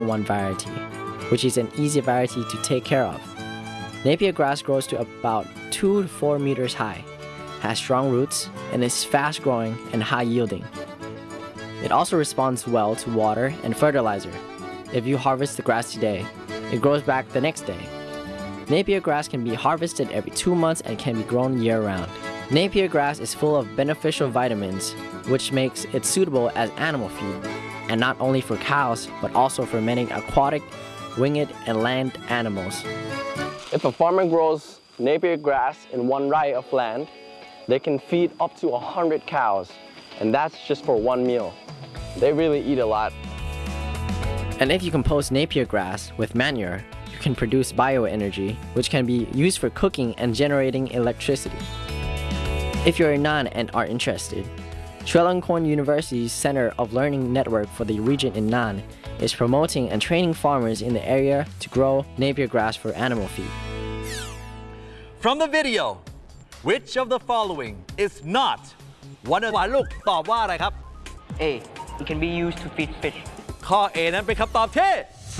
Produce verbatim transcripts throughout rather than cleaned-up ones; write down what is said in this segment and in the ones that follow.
one variety, which is an easy variety to take care of. Napier grass grows to about two to four meters high, has strong roots, and is fast-growing and high-yielding. It also responds well to water and fertilizer. If you harvest the grass today, it grows back the next day. Napier grass can be harvested every two months and can be grown year-round. Napier grass is full of beneficial vitamins, which makes it suitable as animal feed, and not only for cows, but also for many aquatic, winged, and land animals. If a farmer grows Napier grass in one rai of land, they can feed up to one hundred cows, and that's just for one meal. They really eat a lot. And if you compose Napier grass with manure, you can produce bioenergy, which can be used for cooking and generating electricity. If you're a non and are interested, Chulalongkorn University's Center of Learning Network for the region in Nan is promoting and training farmers in the area to grow Napier grass for animal feed. From the video, which of the following is not one of ลูกตอบว่าอะไรครับ A. It can be used to feed fish. ข้อ A นั้นเป็นคำตอบที่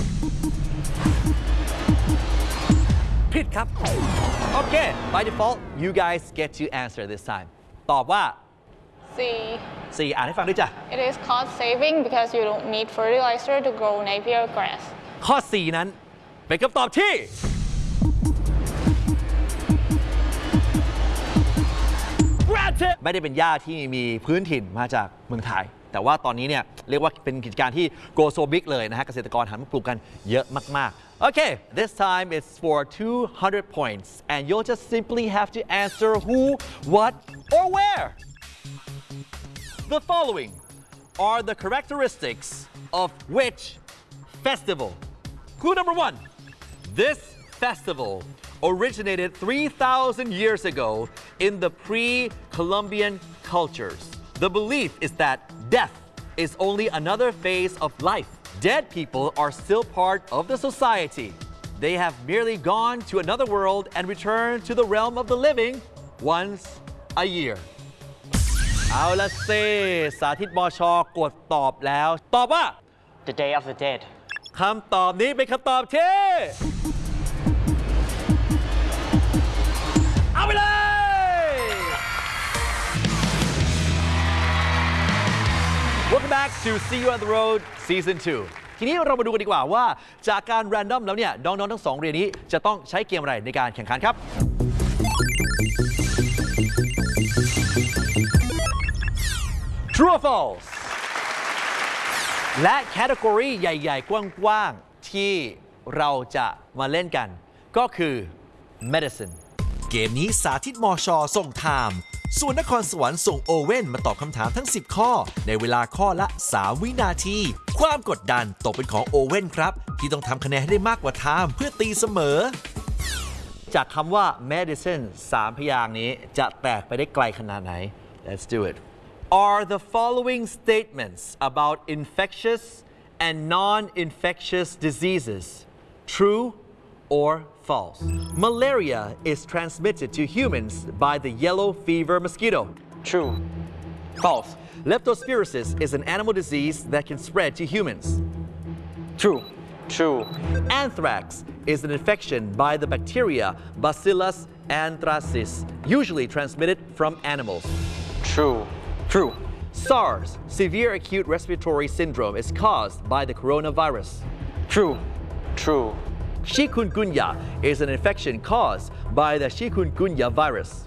ผิดครับ โอเค by default you guys get to answer this time ตอบว่า C. C อ่านให้ฟังด้วยจ้ะ It is cost saving because you don't need fertilizer to grow Napier grass. ข้อ C นั้นเป็นคำตอบที่ไม่ได้เป็นหญ้าที่มีพื้นถิ่นมาจากเมืองไทยแต่ว่าตอนนี้เนี่ยเรียกว่าเป็นกิจการที่ go so big เลยนะฮะเกษตรกรหันมาปลูกกันเยอะมากๆ Okay, this time it's for two hundred points and you'll just simply have to answer who, what, or where. The following are the characteristics of which festival? Clue number one. This festival originated three thousand years ago in the pre-Columbian cultures. The belief is that death is only another phase of life. Dead people are still part of the society. They have merely gone to another world and return to the realm of the living once a year. เอาละสิสาธิตมช.กดตอบแล้วตอบว่า The Day of the Dead. คำตอบนี้เป็นคำตอบที่เอาไปเลย Welcome back to See You on the Road Season ทู ทีนี้เรามาดูกันดีกว่าว่าจากการแรนดอมแล้วเนี่ยน้องๆทั้งสองเรียนนี้จะต้องใช้เกมอะไรในการแข่งขันครับ True or false และแคตตากรีใหญ่ๆกว้างๆที่เราจะมาเล่นกันก็คือ medicine เกมนี้สาธิตมช.ส่งไทม์ส่วนนครสวรรค์ส่งโอเว่นมาตอบคำถามทั้งสิบข้อในเวลาข้อละสามวินาทีความกดดันตกเป็นของโอเว่นครับที่ต้องทำคะแนนให้ได้มากกว่าไทม์เพื่อตีเสมอจากคำว่า medicine สามพยางค์นี้จะแตกไปได้ไกลขนาดไหน Let's do it Are the following statements about infectious and non-infectious diseases true or false? Malaria is transmitted to humans by the yellow fever mosquito. True. False. Leptospirosis is an animal disease that can spread to humans. True. True. Anthrax is an infection by the bacteria Bacillus anthracis, usually transmitted from animals. True. True. SARS, severe acute respiratory syndrome, is caused by the coronavirus. True. True. Chikungunya is an infection caused by the chikungunya virus.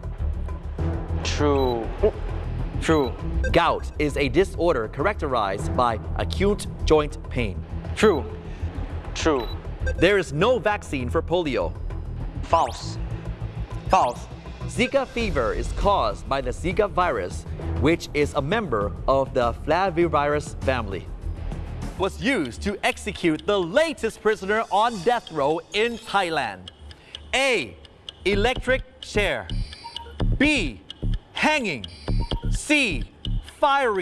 True. True. Gout is a disorder characterized by acute joint pain. True. True. There is no vaccine for polio. False. False. Zika fever is caused by the Zika virus, which is a member of the flavivirus family. Was used to execute the latest prisoner on death row in Thailand. A. Electric chair. B. Hanging. C. Firing